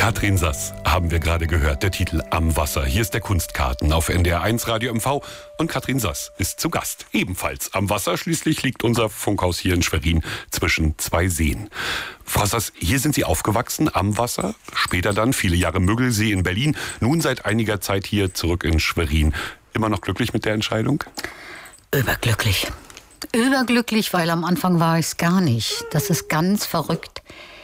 Katrin Sass haben wir gerade gehört, der Titel Am Wasser. Hier ist der Kunstkarten auf NDR 1 Radio MV und Katrin Sass ist zu Gast. Ebenfalls am Wasser, schließlich liegt unser Funkhaus hier in Schwerin zwischen zwei Seen. Frau Sass, hier sind Sie aufgewachsen am Wasser, später dann viele Jahre Müggelsee in Berlin, nun seit einiger Zeit hier zurück in Schwerin. Immer noch glücklich mit der Entscheidung? Überglücklich. Überglücklich, weil am Anfang war ich es gar nicht. Das ist ganz verrückt,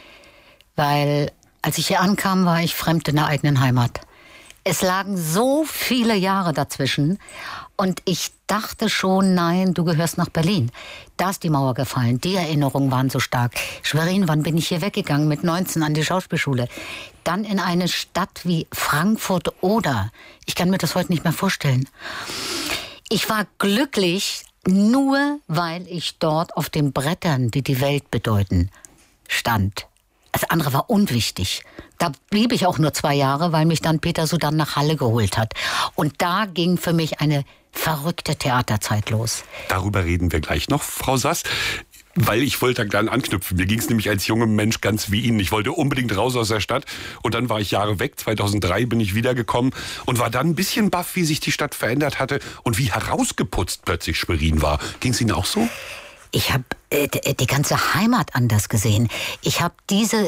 weil als ich hier ankam, war ich fremd in der eigenen Heimat. Es lagen so viele Jahre dazwischen und ich dachte schon, nein, du gehörst nach Berlin. Da ist die Mauer gefallen, die Erinnerungen waren so stark. Schwerin, wann bin ich hier weggegangen? Mit 19 an die Schauspielschule. Dann in eine Stadt wie Frankfurt oder. Ich kann mir das heute nicht mehr vorstellen. Ich war glücklich, nur weil ich dort auf den Brettern, die die Welt bedeuten, stand. Das andere war unwichtig. Da blieb ich auch nur 2 Jahre, weil mich dann Peter Sudan nach Halle geholt hat. Und da ging für mich eine verrückte Theaterzeit los. Darüber reden wir gleich noch, Frau Sass. Weil ich wollte dann anknüpfen. Mir ging es nämlich als junger Mensch ganz wie Ihnen. Ich wollte unbedingt raus aus der Stadt. Und dann war ich Jahre weg. 2003 bin ich wiedergekommen und war dann ein bisschen baff, wie sich die Stadt verändert hatte und wie herausgeputzt plötzlich Schwerin war. Ging es Ihnen auch so? Ich habe die ganze Heimat anders gesehen. Ich habe diese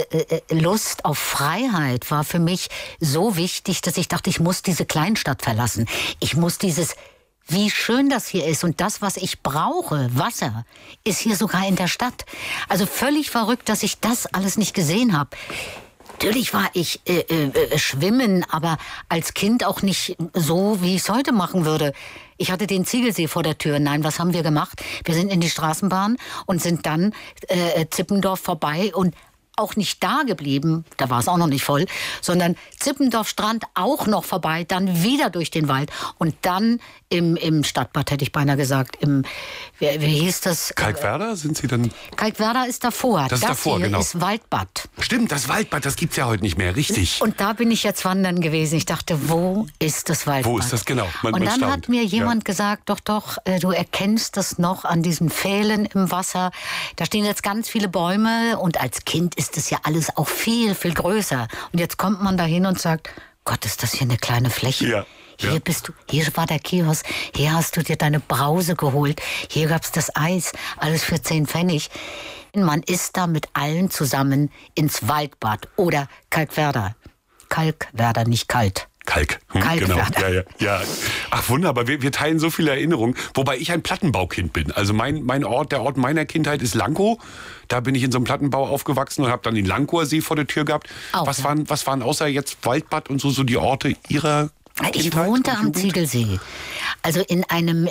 Lust auf Freiheit war für mich so wichtig, dass ich dachte, ich muss diese Kleinstadt verlassen. Ich muss dieses, wie schön das hier ist und das, was ich brauche, Wasser, ist hier sogar in der Stadt. Also völlig verrückt, dass ich das alles nicht gesehen habe. Natürlich war ich schwimmen, aber als Kind auch nicht so, wie ich es heute machen würde. Ich hatte den Ziegelsee vor der Tür. Nein, was haben wir gemacht? Wir sind in die Straßenbahn und sind dann Zippendorf vorbei und auch nicht da geblieben, da war es auch noch nicht voll, sondern Zippendorf Strand auch noch vorbei, dann wieder durch den Wald und dann im Stadtbad, hätte ich beinahe gesagt, wie hieß das? Kalkwerder sind Sie dann? Kalkwerder ist davor. Das ist davor, hier genau. ist Waldbad. Stimmt, das Waldbad, das gibt's ja heute nicht mehr, richtig. Und da bin ich jetzt wandern gewesen. Ich dachte, wo ist das Waldbad? Wo ist das genau? Und dann hat mir jemand gesagt, doch, du erkennst das noch an diesen Pfählen im Wasser. Da stehen jetzt ganz viele Bäume und als Kind ist das ja alles auch viel, viel größer. Und jetzt kommt man da hin und sagt, Gott, ist das hier eine kleine Fläche? Ja. Hier bist du, hier war der Kiosk, hier hast du dir deine Brause geholt, hier gab's das Eis, alles für 10 Pfennig. Man ist da mit allen zusammen ins Waldbad oder Kalkwerder. Kalkwerder, nicht kalt. Genau. Ja. Ach wunderbar, wir teilen so viele Erinnerungen, wobei ich ein Plattenbaukind bin. Also mein Ort, der Ort meiner Kindheit ist Lankow. Da bin ich in so einem Plattenbau aufgewachsen und habe dann den Lankower See vor der Tür gehabt. Auch, was waren außer jetzt Waldbad und so die Orte Ihrer Kindheit? Ich wohnte am Ziegelsee. Also in einem,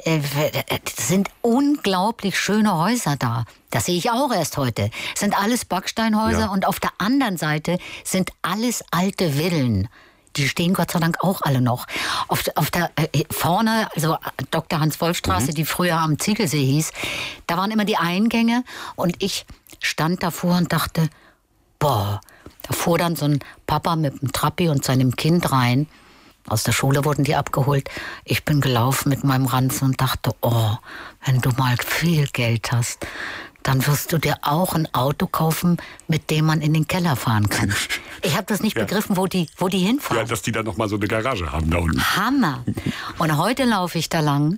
sind unglaublich schöne Häuser da. Das sehe ich auch erst heute. Es sind alles Backsteinhäuser und auf der anderen Seite sind alles alte Villen. Die stehen Gott sei Dank auch alle noch. Auf der vorne, also Dr. Hans-Wolf-Straße, die früher am Ziegelsee hieß, da waren immer die Eingänge und ich stand davor und dachte, boah, da fuhr dann so ein Papa mit einem Trappi und seinem Kind rein. Aus der Schule wurden die abgeholt. Ich bin gelaufen mit meinem Ranzen und dachte, oh, wenn du mal viel Geld hast, dann wirst du dir auch ein Auto kaufen, mit dem man in den Keller fahren kann. Ich habe das nicht begriffen, wo die hinfahren. Ja, dass die dann noch mal so eine Garage haben da unten. Hammer. Und heute laufe ich da lang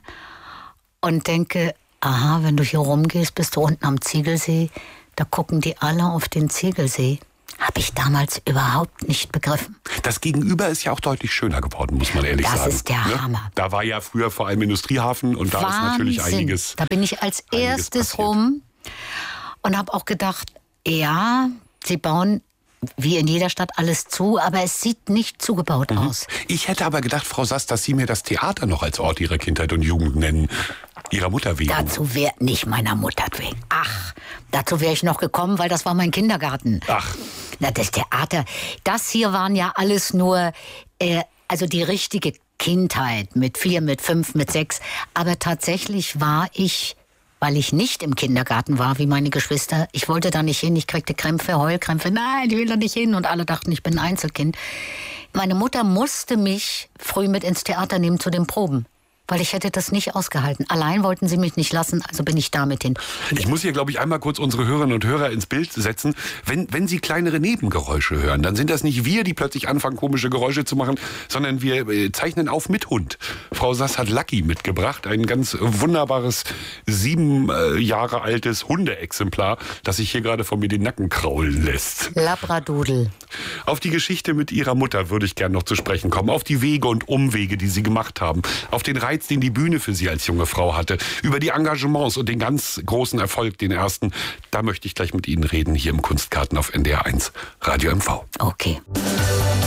und denke, aha, wenn du hier rumgehst, bist du unten am Ziegelsee, da gucken die alle auf den Ziegelsee. Habe ich damals überhaupt nicht begriffen. Das Gegenüber ist ja auch deutlich schöner geworden, muss man ehrlich sagen. Das ist der Hammer. Da war ja früher vor allem Industriehafen und da ist natürlich einiges. Da bin ich als erstes rum und habe auch gedacht, ja, sie bauen wie in jeder Stadt alles zu, aber es sieht nicht zugebaut aus. Ich hätte aber gedacht, Frau Sass, dass Sie mir das Theater noch als Ort Ihrer Kindheit und Jugend nennen. Ihrer Mutter wegen. Dazu wäre nicht meiner Mutter wegen. Ach, dazu wäre ich noch gekommen, weil das war mein Kindergarten. Ach. Na, das Theater, das hier waren ja alles nur, also die richtige Kindheit mit 4, mit 5, mit 6. Aber tatsächlich war ich, weil ich nicht im Kindergarten war, wie meine Geschwister, ich wollte da nicht hin, ich kriegte Krämpfe, Heulkrämpfe, nein, ich will da nicht hin. Und alle dachten, ich bin ein Einzelkind. Meine Mutter musste mich früh mit ins Theater nehmen zu den Proben. weil ich hätte das nicht ausgehalten. Allein wollten sie mich nicht lassen, also bin ich damit hin. Ich muss hier, glaube ich, einmal kurz unsere Hörerinnen und Hörer ins Bild setzen. Wenn Sie kleinere Nebengeräusche hören, dann sind das nicht wir, die plötzlich anfangen, komische Geräusche zu machen, sondern wir zeichnen auf mit Hund. Frau Sass hat Lucky mitgebracht, ein ganz wunderbares 7 Jahre altes Hundeexemplar, das sich hier gerade vor mir den Nacken kraulen lässt. Labradudel. Auf die Geschichte mit Ihrer Mutter würde ich gerne noch zu sprechen kommen. Auf die Wege und Umwege, die Sie gemacht haben. Auf den Reiz, den die Bühne für Sie als junge Frau hatte. Über die Engagements und den ganz großen Erfolg, den ersten. Da möchte ich gleich mit Ihnen reden, hier im Kunstkarten auf NDR 1 Radio MV. Okay.